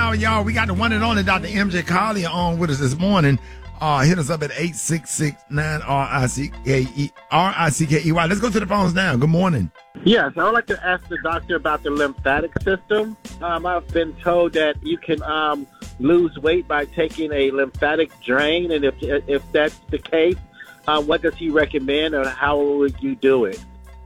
hour, y'all. We got the one and only Dr. MJ Collier on with us this morning. Hit us up at 866-9-RICKEY. Let's go to the phones now. Good morning. Yes, I would like to ask the doctor about the lymphatic system. I've been told that you can lose weight by taking a lymphatic drain, and if that's the case, what does he recommend, or how would you do it?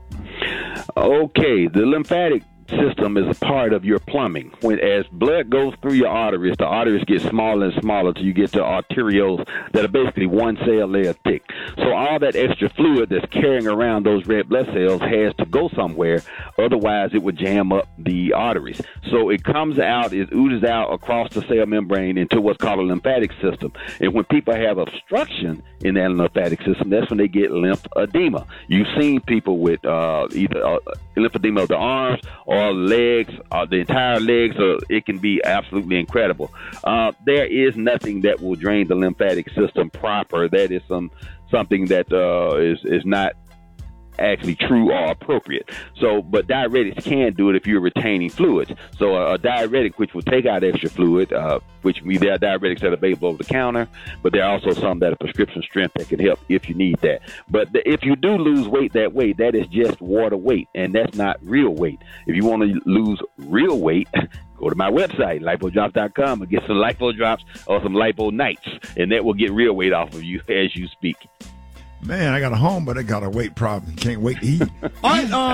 Okay, the lymphatic system is a part of your plumbing. As blood goes through your arteries, the arteries get smaller and smaller till you get to arterioles that are basically one cell layer thick. So all that extra fluid that's carrying around those red blood cells has to go somewhere, otherwise it would jam up the arteries. So it comes out, it oozes out across the cell membrane into what's called a lymphatic system. And when people have obstruction in that lymphatic system, that's when they get lymphedema. You've seen people with either lymphedema of the arms or legs, the entire legs, it can be absolutely incredible. There is nothing that will drain the lymphatic system proper. That is something that is not actually true or appropriate. So, but diuretics can do it if you're retaining fluids. So a diuretic, which will take out extra fluid, there are diuretics that are available over the counter, but there are also some that are prescription strength that can help if you need that. But if you do lose weight that way, that is just water weight, and that's not real weight. If you want to lose real weight, go to my website, lipodrops.com, and get some Lipo Drops or some Lipo Nights, and that will get real weight off of you as you speak. Man, I got a home, but I got a weight problem. Can't wait to eat. All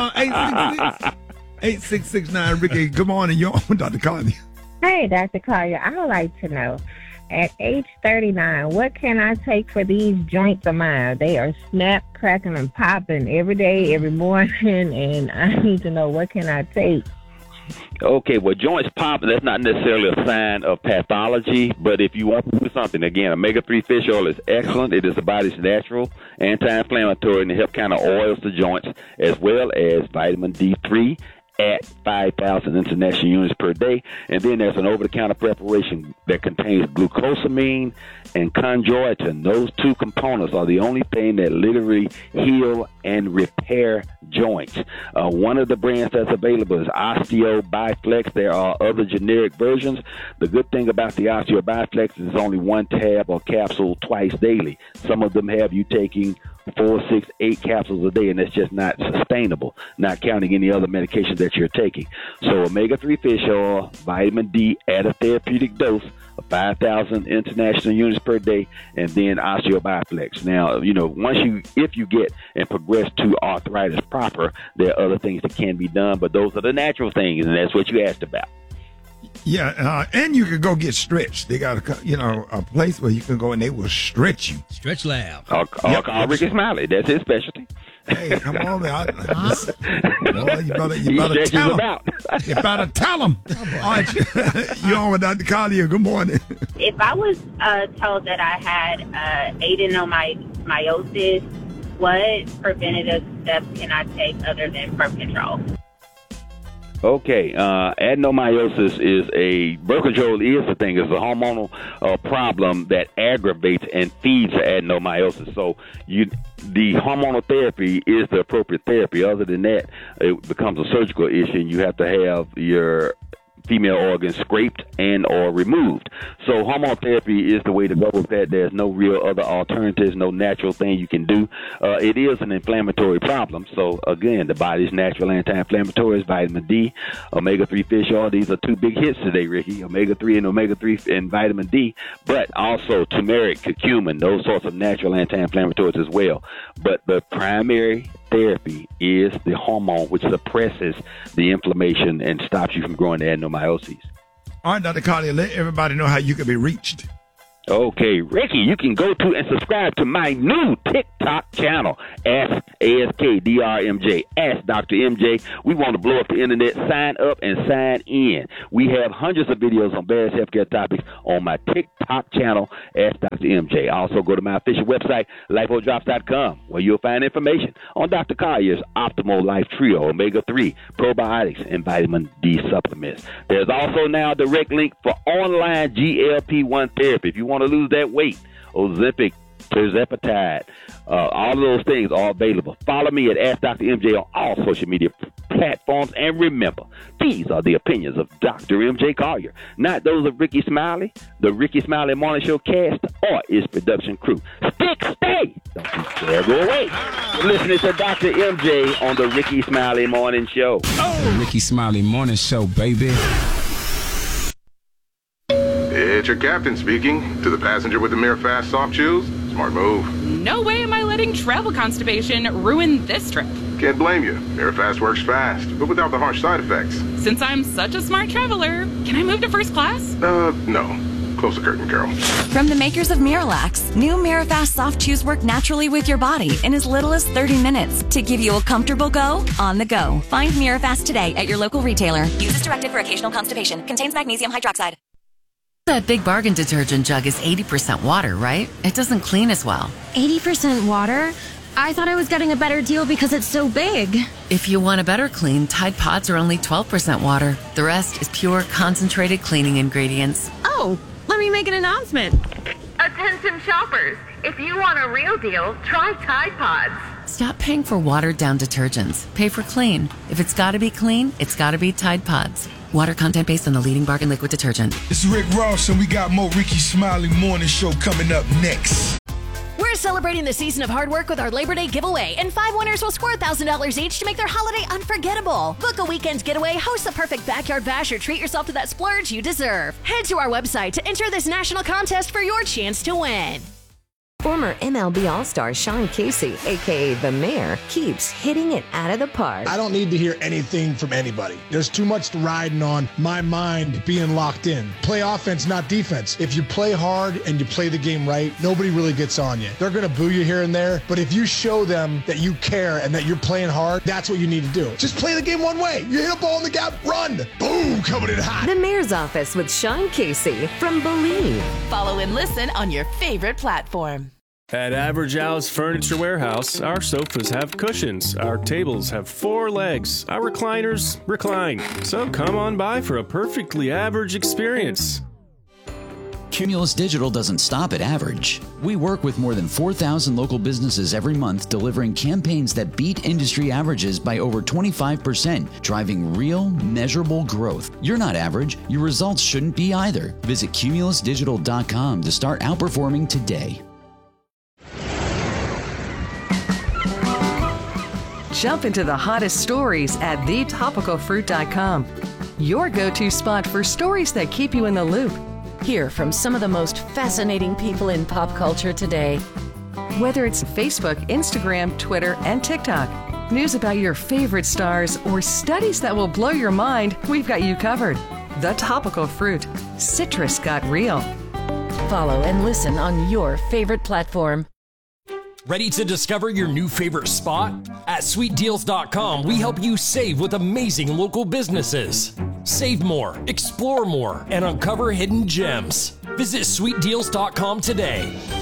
right, 8669 Ricky. Good morning. You're on Dr. Collier. Hey, Dr. Collier. I would like to know, at age 39, what can I take for these joints of mine? They are snap, cracking, and popping every day, every morning, and I need to know, what can I take? Okay, well, joints pop, that's not necessarily a sign of pathology, but if you want to do something, again, omega-3 fish oil is excellent. It is the body's natural anti-inflammatory, and it helps kind of oils the joints, as well as vitamin D3 at 5,000 international units per day. And then there's an over-the-counter preparation that contains glucosamine and chondroitin. Those two components are the only thing that literally heal and repair joints. One of the brands that's available is Osteo Biflex. There are other generic versions. The good thing about the Osteo Biflex is it's only one tab or capsule twice daily. Some of them have you taking 4, 6, 8 capsules a day, and that's just not sustainable, not counting any other medications that you're taking. So omega-3 fish oil, vitamin D at a therapeutic dose of 5,000 international units per day, and then osteobiflex. Now, if you get and progress to arthritis proper, there are other things that can be done, but those are the natural things, and that's what you asked about. Yeah, and you can go get stretched. They got a place where you can go and they will stretch you. Stretch Lab. Call Ricky Smiley. That's his specialty. Hey, come on, man. You better tell him. You better tell him. All right, you're on with Dr. Collier. Good morning. If I was told that I had adenomyosis, what preventative steps can I take other than birth control? Okay, adenomyosis birth control is the thing. It's a hormonal problem that aggravates and feeds the adenomyosis. So the hormonal therapy is the appropriate therapy. Other than that, it becomes a surgical issue, and you have to have your female organs scraped and or removed. So hormone therapy is the way to go with that. There's no real other alternatives, no natural thing you can do. It is an inflammatory problem. So again, the body's natural anti-inflammatories, vitamin D, omega-3 fish oil. These are two big hits today, Ricky. Omega-3 and vitamin D, but also turmeric, curcumin, those sorts of natural anti-inflammatories as well. But the primary therapy is the hormone, which suppresses the inflammation and stops you from growing adenomyoses. All right, Dr. Collier, let everybody know how you can be reached. Okay, Ricky, you can go to and subscribe to my new TikTok channel, AskDrMJ, Ask Dr. MJ. We want to blow up the internet. Sign up and sign in. We have hundreds of videos on various healthcare topics on my TikTok channel, Ask Dr. MJ. Also, go to my official website, lipodrops.com, where you'll find information on Dr. Collier's Optimal Life Trio, omega-3, probiotics, and vitamin D supplements. There's also now a direct link for online GLP-1 therapy. If you want to lose that weight, Ozempic, tirzepatide, all of those things are available. Follow me at Ask Dr. MJ on all social media platforms. And remember, these are the opinions of Dr. MJ Collier, not those of Ricky Smiley, the Ricky Smiley Morning Show cast, or its production crew. Stay! Don't you dare go away. You're listening to Dr. MJ on the Ricky Smiley Morning Show. The Ricky Smiley Morning Show, baby. It's your captain speaking. To the passenger with the Mirror Fast Soft Chews, smart move. No way am I letting travel constipation ruin this trip. Can't blame you. Mirror Fast works fast, but without the harsh side effects. Since I'm such a smart traveler, can I move to first class? No. Close the curtain, Carol. From the makers of Miralax, new Mirafast soft chews work naturally with your body in as little as 30 minutes to give you a comfortable go on the go. Find Mirafast today at your local retailer. Use as directed for occasional constipation. Contains magnesium hydroxide. That Big Bargain detergent jug is 80% water, right? It doesn't clean as well. 80% water? I thought I was getting a better deal because it's so big. If you want a better clean, Tide Pods are only 12% water. The rest is pure, concentrated cleaning ingredients. Oh, let me make an announcement. Attention shoppers, if you want a real deal, try Tide Pods. Stop paying for watered-down detergents. Pay for clean. If it's got to be clean, it's got to be Tide Pods. Water content based on the leading bargain liquid detergent. It's Rick Ross, and we got more Ricky Smiley Morning Show coming up next. We're celebrating the season of hard work with our Labor Day giveaway, and 5 winners will score $1,000 each to make their holiday unforgettable. Book a weekend getaway, host the perfect backyard bash, or treat yourself to that splurge you deserve. Head to our website to enter this national contest for your chance to win. Former MLB All-Star Sean Casey, a.k.a. The Mayor, keeps hitting it out of the park. I don't need to hear anything from anybody. There's too much riding on my mind being locked in. Play offense, not defense. If you play hard and you play the game right, nobody really gets on you. They're going to boo you here and there, but if you show them that you care and that you're playing hard, that's what you need to do. Just play the game one way. You hit a ball in the gap, run. Boom, coming in hot. The Mayor's Office with Sean Casey from Believe. Follow and listen on your favorite platform. At Average Al's Furniture Warehouse, our sofas have cushions, our tables have 4 legs, our recliners recline. So come on by for a perfectly average experience. Cumulus Digital doesn't stop at average. We work with more than 4,000 local businesses every month, delivering campaigns that beat industry averages by over 25%, driving real, measurable growth. You're not average. Your results shouldn't be either. Visit cumulusdigital.com to start outperforming today. Jump into the hottest stories at thetopicalfruit.com. Your go-to spot for stories that keep you in the loop. Hear from some of the most fascinating people in pop culture today. Whether it's Facebook, Instagram, Twitter, and TikTok, news about your favorite stars, or studies that will blow your mind, we've got you covered. The Topical Fruit. Citrus got real. Follow and listen on your favorite platform. Ready to discover your new favorite spot? At SweetDeals.com, we help you save with amazing local businesses. Save more, explore more, and uncover hidden gems. Visit SweetDeals.com today.